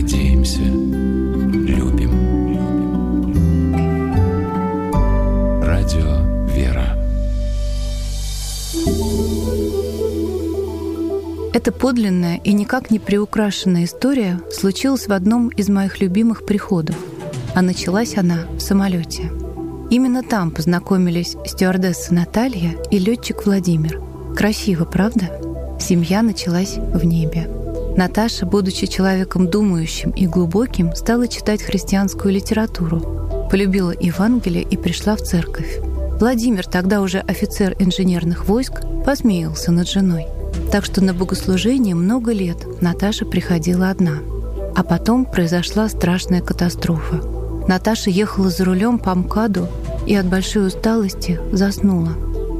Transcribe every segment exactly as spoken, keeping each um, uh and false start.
надеемся, любим. Радио «Вера». Эта подлинная и никак не приукрашенная история случилась в одном из моих любимых приходов, а началась она в самолете. Именно там познакомились стюардесса Наталья и летчик Владимир. Красиво, правда? Семья началась в небе. Наташа, будучи человеком думающим и глубоким, стала читать христианскую литературу, полюбила Евангелие и пришла в церковь. Владимир, тогда уже офицер инженерных войск, посмеялся над женой. Так что на богослужение много лет Наташа приходила одна. А потом произошла страшная катастрофа. Наташа ехала за рулем по МКАДу и от большой усталости заснула.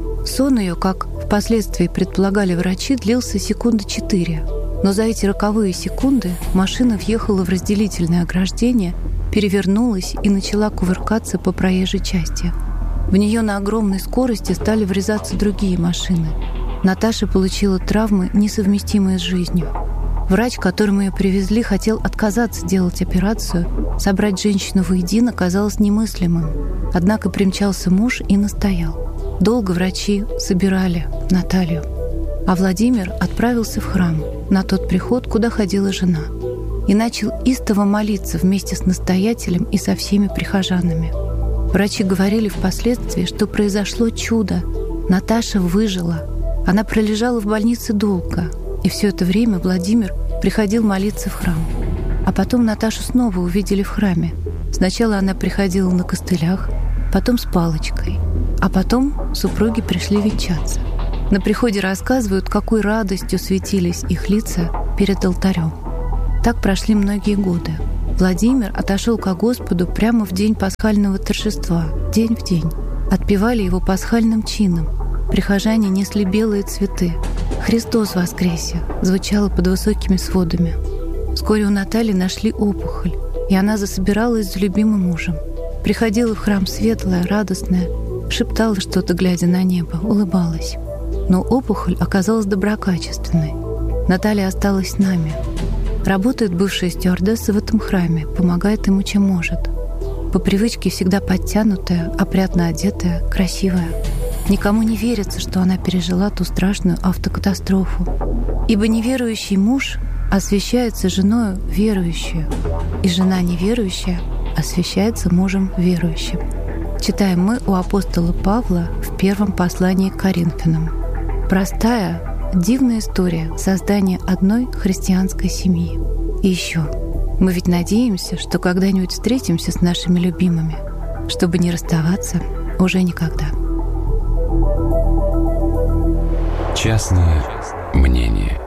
Сон ее, как впоследствии предполагали врачи, длился секунды четыре. Но за эти роковые секунды машина въехала в разделительное ограждение, перевернулась и начала кувыркаться по проезжей части. В нее на огромной скорости стали врезаться другие машины. Наташа получила травмы, несовместимые с жизнью. Врач, к которому ее привезли, хотел отказаться делать операцию. Собрать женщину воедино казалось немыслимым. Однако примчался муж и настоял. Долго врачи собирали Наталью. А Владимир отправился в храм, на тот приход, куда ходила жена, и начал истово молиться вместе с настоятелем и со всеми прихожанами. Врачи говорили впоследствии, что произошло чудо. Наташа выжила. Она пролежала в больнице долго, и все это время Владимир приходил молиться в храм. А потом Наташу снова увидели в храме. Сначала она приходила на костылях, потом с палочкой, а потом супруги пришли венчаться. На приходе рассказывают, какой радостью светились их лица перед алтарем. Так прошли многие годы. Владимир отошел ко Господу прямо в день пасхального торжества, день в день. Отпевали его пасхальным чином. Прихожане несли белые цветы. «Христос воскресе!» звучало под высокими сводами. Вскоре у Натальи нашли опухоль, и она засобиралась за любимым мужем. Приходила в храм светлая, радостная, шептала что-то, глядя на небо, улыбалась. Но опухоль оказалась доброкачественной. Наталья осталась с нами. Работает бывшая стюардесса в этом храме, помогает ему, чем может. По привычке всегда подтянутая, опрятно одетая, красивая. Никому не верится, что она пережила ту страшную автокатастрофу. Ибо неверующий муж освящается женою верующую, и жена неверующая освящается мужем верующим. Читаем мы у апостола Павла в первом послании к Коринфянам. Простая, дивная история создания одной христианской семьи. И еще, мы ведь надеемся, что когда-нибудь встретимся с нашими любимыми, чтобы не расставаться уже никогда. Частное мнение.